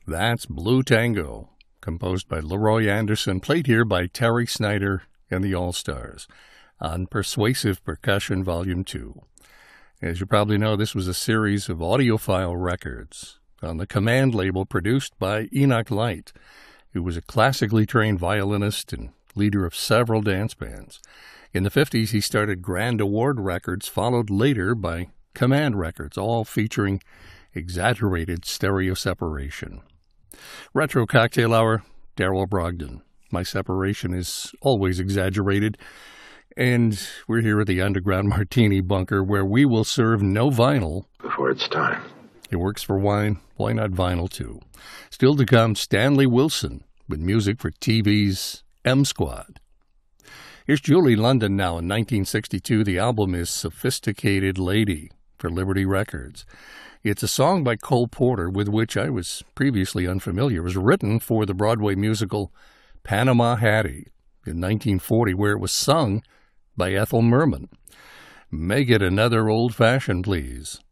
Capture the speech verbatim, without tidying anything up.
That's Blue Tango, composed by Leroy Anderson, played here by Terry Snyder and the All-Stars on Persuasive Percussion Volume two. As you probably know, this was a series of audiophile records on the Command label produced by Enoch Light, who was a classically trained violinist and leader of several dance bands. In the fifties, he started Grand Award Records, followed later by Command Records, all featuring exaggerated stereo separation. Retro Cocktail Hour, Daryl Brogdon. My separation is always exaggerated, and we're here at the Underground Martini Bunker, where we will serve no vinyl before it's time. It works for wine, why not vinyl too? Still to come, Stanley Wilson with music for T V's M Squad. Here's Julie London now in nineteen sixty-two. The album is Sophisticated Lady for Liberty Records. It's a song by Cole Porter with which I was previously unfamiliar. It was written for the Broadway musical Panama Hattie in nineteen forty, where it was sung by Ethel Merman. Make it another old-fashioned, please.